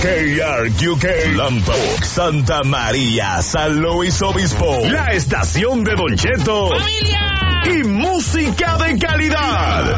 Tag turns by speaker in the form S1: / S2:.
S1: KRQK, Lompoc, Santa María, San Luis Obispo, la estación de Don Cheto,
S2: ¡Familia!
S1: Y música de calidad.